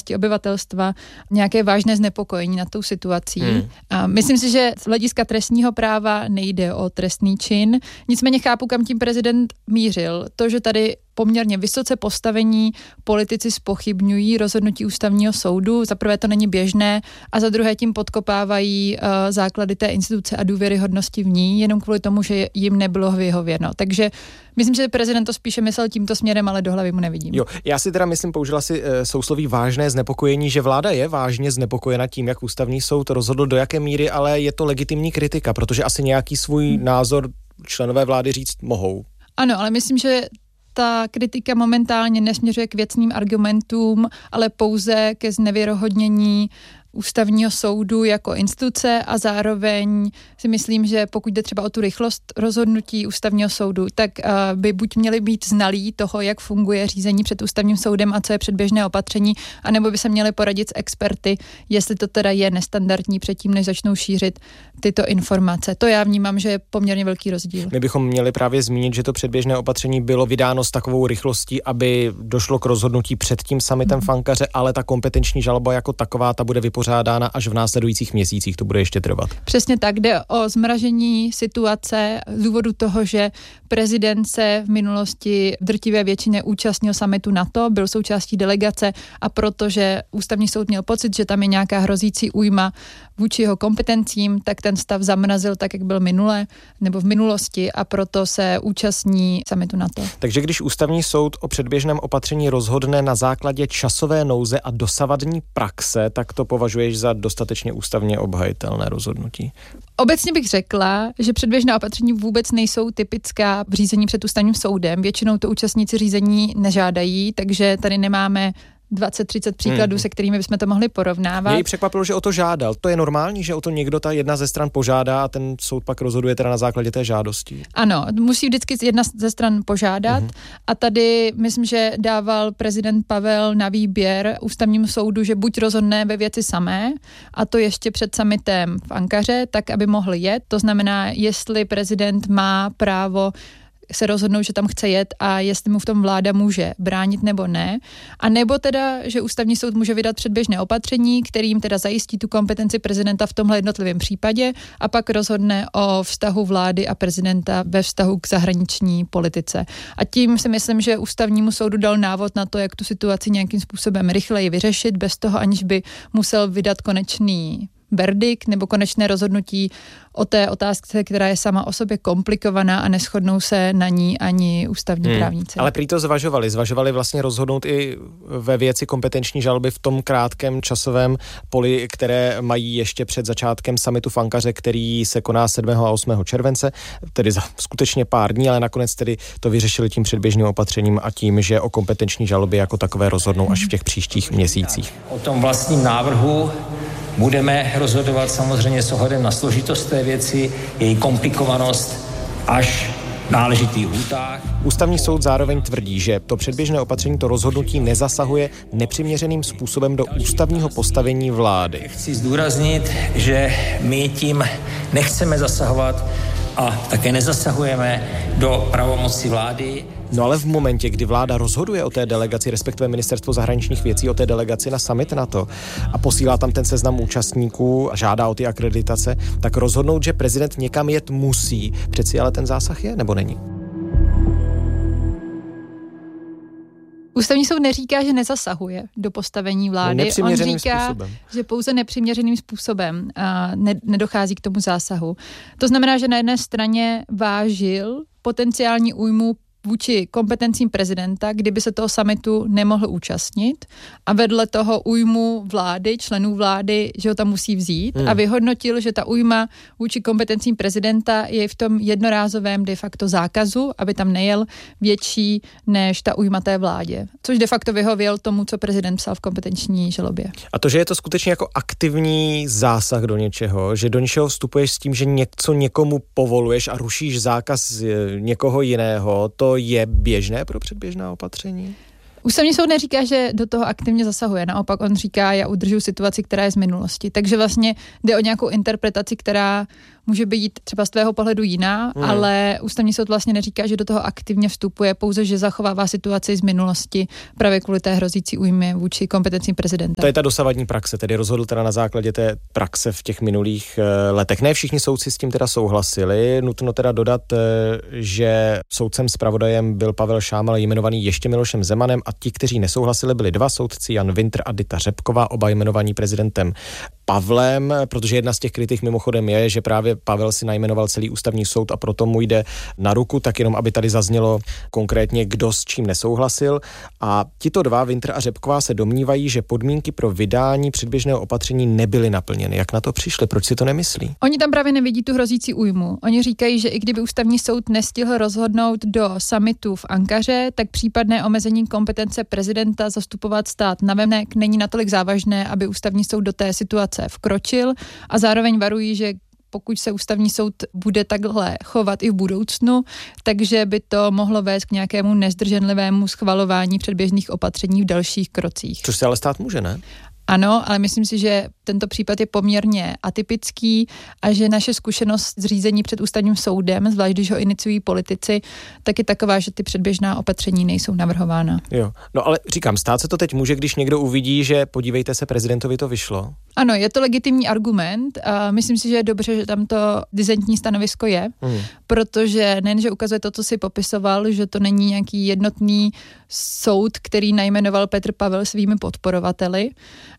části obyvatelstva nějaké vážné znepokojení nad tou situací. A myslím si, že z hlediska trestního práva nejde o trestný čin. Nicméně chápu, kam tím prezident mířil. To, že tady poměrně vysoce postavení politici zpochybňují rozhodnutí ústavního soudu. Za prvé to není běžné a za druhé tím podkopávají základy té instituce a důvěryhodnosti v ní, jenom kvůli tomu, že jim nebylo vyhověno. Takže myslím, že prezident to spíše myslel tímto směrem, ale do hlavy mu nevidím. Jo, já si teda myslím, použila si sousloví vážné znepokojení, že vláda je vážně znepokojena tím, jak ústavní soud rozhodl, do jaké míry, ale je to legitimní kritika, protože asi nějaký svůj názor členové vlády říct mohou. Ano, ale myslím, že ta kritika momentálně nesměřuje k věcným argumentům, ale pouze ke znevěrohodnění ústavního soudu jako instituce a zároveň si myslím, že pokud jde třeba o tu rychlost rozhodnutí ústavního soudu, tak by buď měli být znalí toho, jak funguje řízení před ústavním soudem a co je předběžné opatření, anebo by se měli poradit s experty, jestli to teda je nestandardní předtím, než začnou šířit tyto informace. To já vnímám, že je poměrně velký rozdíl. My bychom měli právě zmínit, že to předběžné opatření bylo vydáno s takovou rychlostí, aby došlo k rozhodnutí před tím summitem v Ankaře, ale ta kompetenční žaloba jako taková, ta bude vypořádána až v následujících měsících, to bude ještě trvat. Přesně tak, jde o zmražení situace z důvodu toho, že prezident se v minulosti v drtivé většině účastnil summitu NATO, byl součástí delegace a protože ústavní soud měl pocit, že tam je nějaká hrozící újma vůči jeho kompetencím, tak ten stav zamrazil tak, jak byl minule nebo v minulosti a proto se účastní summitu NATO. Takže když ústavní soud o předběžném opatření rozhodne na základě časové nouze a dosavadní praxe, tak to považuješ za dostatečně ústavně obhajitelné rozhodnutí? Obecně bych řekla, že předběžná opatření vůbec nejsou typická v řízení před ústavním soudem. Většinou to účastníci řízení nežádají, takže tady nemáme 20-30 příkladů, se kterými bychom to mohli porovnávat. Mě překvapilo, že o to žádal. To je normální, že o to někdo, ta jedna ze stran požádá a ten soud pak rozhoduje teda na základě té žádosti? Ano, musí vždycky jedna ze stran požádat a tady myslím, že dával prezident Pavel na výběr ústavnímu soudu, že buď rozhodne ve věci samé a to ještě před summitem v Ankaře, tak aby mohl jet. To znamená, jestli prezident má právo se rozhodnou, že tam chce jet a jestli mu v tom vláda může bránit nebo ne. A nebo teda, že ústavní soud může vydat předběžné opatření, kterým teda zajistí tu kompetenci prezidenta v tomhle jednotlivém případě a pak rozhodne o vztahu vlády a prezidenta ve vztahu k zahraniční politice. A tím si myslím, že ústavnímu soudu dal návod na to, jak tu situaci nějakým způsobem rychleji vyřešit, bez toho, aniž by musel vydat konečný verdikt nebo konečné rozhodnutí o té otázce, která je sama o sobě komplikovaná a neshodnou se na ní ani ústavní právníci. Ale prý to zvažovali vlastně rozhodnout i ve věci kompetenční žaloby v tom krátkém časovém poli, které mají ještě před začátkem summitu v Ankaře, který se koná 7. a 8. července, tedy za skutečně pár dní, ale nakonec tedy to vyřešili tím předběžným opatřením a tím, že o kompetenční žalobě jako takové rozhodnou až v těch příštích měsících. O tom vlastním návrhu budeme rozhodovat samozřejmě s ohledem na složitost té věci, její komplikovanost až v náležitých lhůtách. Ústavní soud zároveň tvrdí, že to předběžné opatření, to rozhodnutí nezasahuje nepřiměřeným způsobem do ústavního postavení vlády. Chci zdůraznit, že my tím nechceme zasahovat a také nezasahujeme do pravomoci vlády. No ale v momentě, kdy vláda rozhoduje o té delegaci, respektive ministerstvo zahraničních věcí o té delegaci na summit NATO a posílá tam ten seznam účastníků a žádá o ty akreditace, tak rozhodnout, že prezident někam jet musí. Přeci ale ten zásah je, nebo není? Ústavní soud neříká, že nezasahuje do postavení vlády. On říká, že pouze nepřiměřeným způsobem nedochází k tomu zásahu. To znamená, že na jedné straně vážil potenciální újmu vůči kompetencím prezidenta, kdyby se toho summitu nemohl účastnit a vedle toho újmu vlády, členů vlády, že ho tam musí vzít a vyhodnotil, že ta újma vůči kompetencím prezidenta je v tom jednorázovém de facto zákazu, aby tam nejel větší než ta újma té vládě. Což de facto vyhověl tomu, co prezident psal v kompetenční žalobě. A to, že je to skutečně jako aktivní zásah do něčeho, že do něčeho vstupuješ s tím, že něco někomu povoluješ a rušíš zákaz někoho jiného, to je běžné pro předběžná opatření? Ústavní soud neříká, že do toho aktivně zasahuje. Naopak on říká, já udržuji situaci, která je z minulosti. Takže vlastně jde o nějakou interpretaci, která může být třeba z tvého pohledu jiná, ale ústavní soud vlastně neříká, že do toho aktivně vstupuje, pouze že zachovává situaci z minulosti právě kvůli té hrozící újmě vůči kompetencím prezidenta. To je ta dosavadní praxe, tedy rozhodl teda na základě té praxe v těch minulých letech. Ne všichni soudci s tím teda souhlasili. Nutno teda dodat, že soudcem zpravodajem byl Pavel Šámal, jmenovaný ještě Milošem Zemanem, a ti, kteří nesouhlasili, byli dva soudci, Jan Wintr a Dita Řepková, oba jmenovaní prezidentem Pavlem, protože jedna z těch kritik mimochodem je, že právě Pavel si najmenoval celý ústavní soud a proto mu jde na ruku, tak jenom aby tady zaznělo konkrétně, kdo s čím nesouhlasil. A tito dva, Wintr a Řepková, se domnívají, že podmínky pro vydání předběžného opatření nebyly naplněny. Jak na to přišli? Proč si to nemyslí? Oni tam právě nevidí tu hrozící újmu. Oni říkají, že i kdyby ústavní soud nestihl rozhodnout do summitu v Ankaře, tak případné omezení kompetence prezidenta zastupovat stát navenek není natolik závažné, aby ústavní soud do té situace vkročil, a zároveň varují, že pokud se ústavní soud bude takhle chovat i v budoucnu, takže by to mohlo vést k nějakému nezdrženlivému schvalování předběžných opatření v dalších krocích. Což se ale stát může, ne? Ano, ale myslím si, že tento případ je poměrně atypický a že naše zkušenost z řízení před ústavním soudem, zvlášť když ho iniciují politici, tak je taková, že ty předběžná opatření nejsou navrhována. Jo, no ale říkám, stát se to teď může, když někdo uvidí, že podívejte se, prezidentovi to vyšlo. Ano, je to legitimní argument a myslím si, že je dobře, že tam to dizentní stanovisko je, protože nejenže ukazuje to, co si popisoval, že to není nějaký jednotný soud, který najmenoval Petr Pavel svými podporovateli,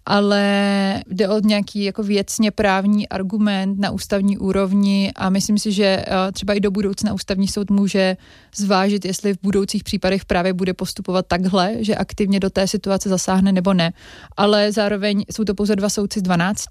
ale jde o nějaký jako věcně právní argument na ústavní úrovni a myslím si, že třeba i do budoucna ústavní soud může zvážit, jestli v budoucích případech právě bude postupovat takhle, že aktivně do té situace zasáhne nebo ne. Ale zároveň jsou to pouze dva soudci z 12,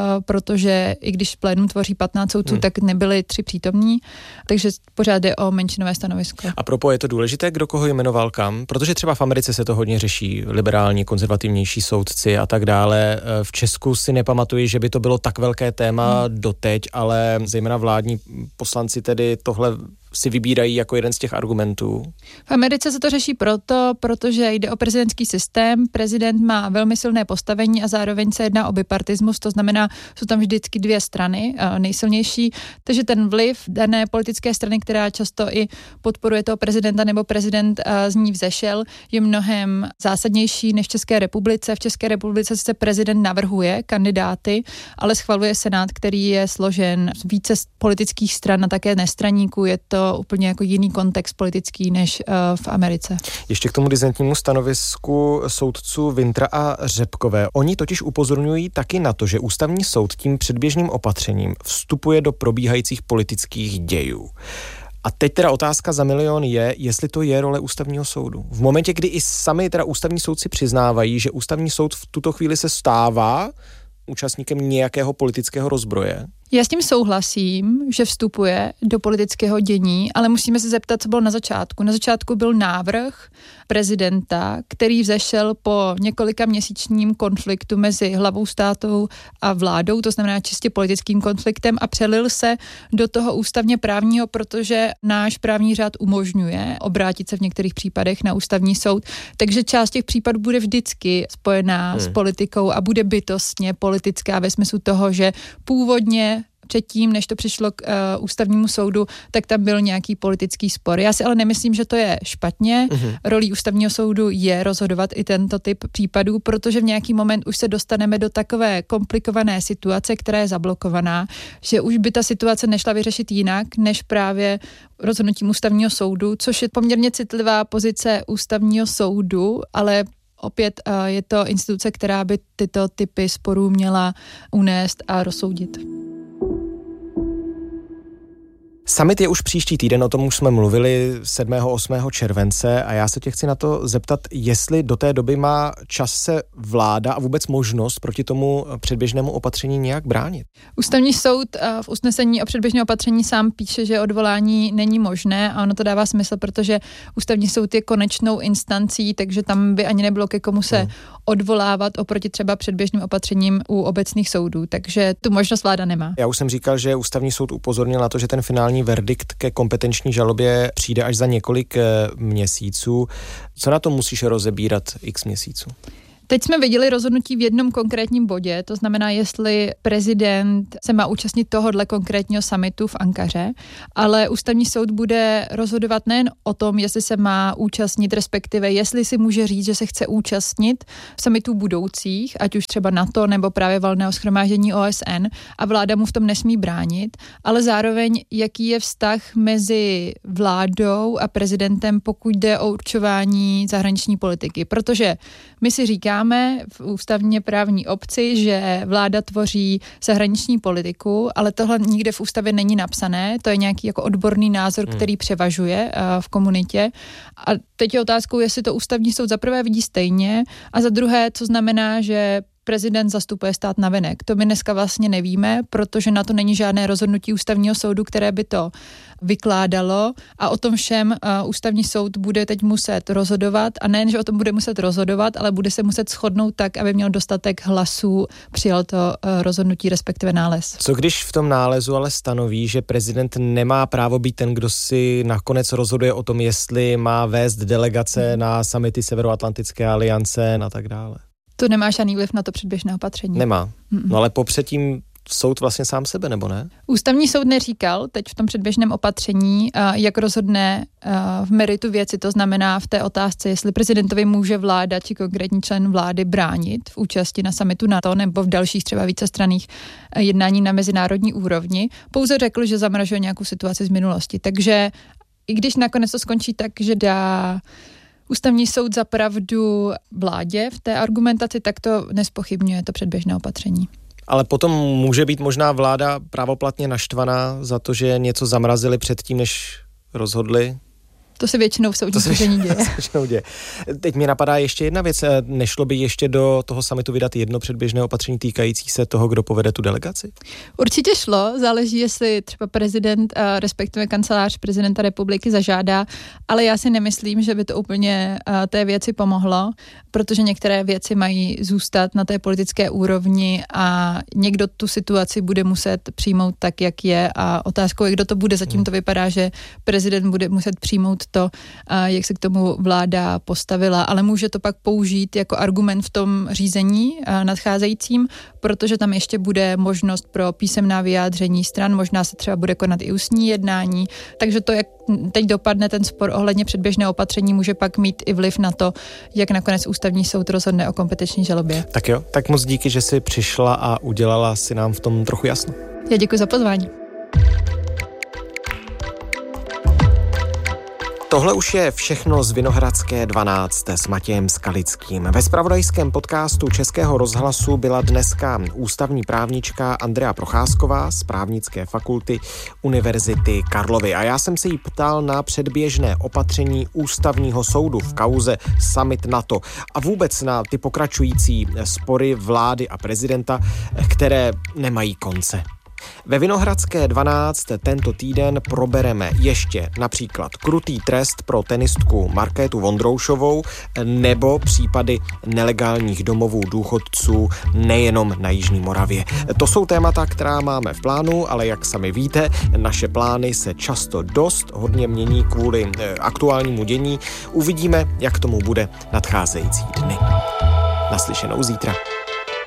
protože i když plénum tvoří 15 soudců, tak nebyli 3 přítomní, takže pořád jde o menšinové stanovisko. A propo je to důležité, kdo koho jmenoval kam? Protože třeba v Americe se to hodně řeší, liberální, konzervativnější soudci a tak dále. V Česku si nepamatuji, že by to bylo tak velké téma doteď, ale zejména vládní poslanci tedy tohle si vybírají jako jeden z těch argumentů. V Americe se to řeší protože jde o prezidentský systém, prezident má velmi silné postavení a zároveň se jedná o bipartismus, to znamená, jsou tam vždycky 2 strany nejsilnější, takže ten vliv dané politické strany, která často i podporuje toho prezidenta nebo prezident z ní vzešel, je mnohem zásadnější než v České republice. V České republice sice prezident navrhuje kandidáty, ale schvaluje senát, který je složen z více politických stran a také nestraníků. Je to úplně jako jiný kontext politický než v Americe. Ještě k tomu dizentnímu stanovisku soudců Wintra a Řepkové. Oni totiž upozorňují taky na to, že ústavní soud tím předběžným opatřením vstupuje do probíhajících politických dějů. A teď teda otázka za milion je, jestli to je role ústavního soudu. V momentě, kdy i sami teda ústavní soudci přiznávají, že ústavní soud v tuto chvíli se stává účastníkem nějakého politického rozbroje. Já s tím souhlasím, že vstupuje do politického dění, ale musíme se zeptat, co bylo na začátku. Na začátku byl návrh prezidenta, který vzešel po několika měsíčním konfliktu mezi hlavou státu a vládou, to znamená čistě politickým konfliktem, a přelil se do toho ústavně právního, protože náš právní řád umožňuje obrátit se v některých případech na ústavní soud. Takže část těch případů bude vždycky spojená s politikou a bude bytostně politická ve smyslu toho, že původně předtím, než to přišlo k ústavnímu soudu, tak tam byl nějaký politický spor. Já si ale nemyslím, že to je špatně. Rolí ústavního soudu je rozhodovat i tento typ případů, protože v nějaký moment už se dostaneme do takové komplikované situace, která je zablokovaná, že už by ta situace nešla vyřešit jinak, než právě rozhodnutím ústavního soudu, což je poměrně citlivá pozice ústavního soudu, ale opět je to instituce, která by tyto typy sporů měla unést a rozsoudit. Summit je už příští týden, o tom už jsme mluvili 7. 8. července a já se tě chci na to zeptat, jestli do té doby má čas se vláda a vůbec možnost proti tomu předběžnému opatření nějak bránit. Ústavní soud v usnesení o předběžném opatření sám píše, že odvolání není možné a ono to dává smysl, protože ústavní soud je konečnou instancí, takže tam by ani nebylo ke komu se odvolávat oproti třeba předběžným opatřením u obecných soudů, takže tu možnost vláda nemá. Já už jsem říkal, že ústavní soud upozornil na to, že ten finální verdikt ke kompetenční žalobě přijde až za několik měsíců. Co na to musíš rozebírat x měsíců? Teď jsme viděli rozhodnutí v jednom konkrétním bodě, to znamená, jestli prezident se má účastnit tohohle konkrétního summitu v Ankaře, ale ústavní soud bude rozhodovat nejen o tom, jestli se má účastnit, respektive jestli si může říct, že se chce účastnit summitů budoucích, ať už třeba NATO nebo právě valného shromáždění OSN, a vláda mu v tom nesmí bránit, ale zároveň jaký je vztah mezi vládou a prezidentem, pokud jde o určování zahraniční politiky, protože my si říkáme v ústavně právní obci, že vláda tvoří zahraniční politiku, ale tohle nikde v ústavě není napsané, to je nějaký jako odborný názor, který převažuje v komunitě. A teď je otázkou, jestli to ústavní soud za prvé vidí stejně a za druhé, co znamená, že prezident zastupuje stát navenek. To my dneska vlastně nevíme, protože na to není žádné rozhodnutí ústavního soudu, které by to vykládalo, a o tom všem ústavní soud bude teď muset rozhodovat, a nejen, že o tom bude muset rozhodovat, ale bude se muset shodnout tak, aby měl dostatek hlasů, přijal to rozhodnutí, respektive nález. Co když v tom nálezu ale stanoví, že prezident nemá právo být ten, kdo si nakonec rozhoduje o tom, jestli má vést delegace na summity Severoatlantické aliance a tak dále? To nemá žádný vliv na to předběžné opatření. Nemá. No ale popředtím soud vlastně sám sebe, nebo ne? Ústavní soud neříkal teď v tom předběžném opatření, jak rozhodne v meritu věci, to znamená v té otázce, jestli prezidentovi může vláda či konkrétní člen vlády bránit v účasti na summitu NATO nebo v dalších třeba vícestranných jednání na mezinárodní úrovni. Pouze řekl, že zamražuje nějakou situaci z minulosti. Takže i když nakonec to skončí tak, že dá ústavní soud za pravdu vládě v té argumentaci, tak to nespochybňuje to předběžné opatření. Ale potom může být možná vláda právoplatně naštvaná za to, že něco zamrazili předtím, než rozhodli? To se většinou v soudním řízení děje. Teď mě napadá ještě jedna věc. Nešlo by ještě do toho summitu vydat jedno předběžné opatření týkající se toho, kdo povede tu delegaci? Určitě šlo, záleží, jestli třeba prezident, respektive kancelář prezidenta republiky zažádá, ale já si nemyslím, že by to úplně té věci pomohlo, protože některé věci mají zůstat na té politické úrovni a někdo tu situaci bude muset přijmout tak, jak je, a otázkou je, kdo to bude. Zatím to vypadá, že prezident bude muset přijmout to, jak se k tomu vláda postavila, ale může to pak použít jako argument v tom řízení nadcházejícím, protože tam ještě bude možnost pro písemná vyjádření stran, možná se třeba bude konat i ústní jednání, takže to, jak teď dopadne ten spor ohledně předběžného opatření, může pak mít i vliv na to, jak nakonec ústavní soud rozhodne o kompetenční žalobě. Tak jo, tak moc díky, že jsi přišla a udělala si nám v tom trochu jasno. Já děkuji za pozvání. Tohle už je všechno z Vinohradské 12 s Matějem Skalickým. Ve zpravodajském podcastu Českého rozhlasu byla dneska ústavní právnička Andrea Procházková z Právnické fakulty Univerzity Karlovy. A já jsem se jí ptal na předběžné opatření ústavního soudu v kauze Summit NATO a vůbec na ty pokračující spory vlády a prezidenta, které nemají konce. Ve Vinohradské 12 tento týden probereme ještě například krutý trest pro tenistku Markétu Vondroušovou nebo případy nelegálních domovů důchodců nejenom na Jižní Moravě. To jsou témata, která máme v plánu, ale jak sami víte, naše plány se často dost hodně mění kvůli aktuálnímu dění. Uvidíme, jak tomu bude nadcházející dny. Naslyšenou zítra.